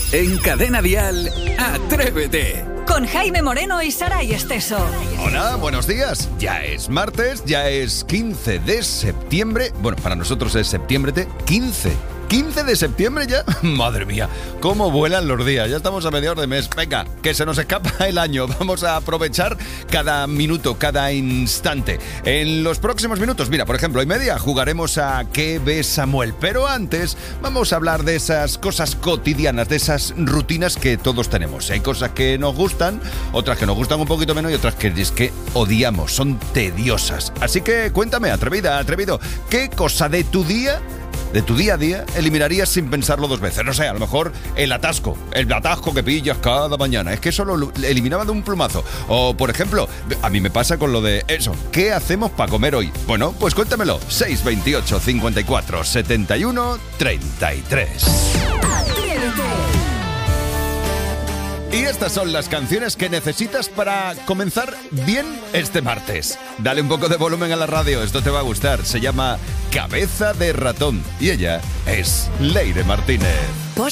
En Cadena Dial, Atrévete. Con Jaime Moreno y Saray Esteso. Hola, buenos días. Ya es martes, ya es 15 de septiembre. Bueno, para nosotros es septiembre 15. 15 de septiembre ya. Madre mía, cómo vuelan los días. Ya estamos a mediados de mes. Venga, que se nos escapa el año. Vamos a aprovechar cada minuto, cada instante. En los próximos minutos, mira, por ejemplo, y media jugaremos a ¿Qué ve Samuel? Pero antes vamos a hablar de esas cosas cotidianas, de esas rutinas que todos tenemos. Hay cosas que nos gustan, otras que nos gustan un poquito menos y otras que es que odiamos, son tediosas. Así que cuéntame, atrevida, atrevido, ¿qué cosa de tu día a día eliminarías sin pensarlo dos veces? No sé, a lo mejor el atasco que pillas cada mañana. Es que eso lo eliminaba de un plumazo. O, por ejemplo, a mí me pasa con lo de eso. ¿Qué hacemos para comer hoy? Bueno, pues cuéntamelo. 628 54 71 33. Y estas son las canciones que necesitas para comenzar bien este martes. Dale un poco de volumen a la radio, esto te va a gustar. Se llama Cabeza de Ratón y ella es Leire Martínez.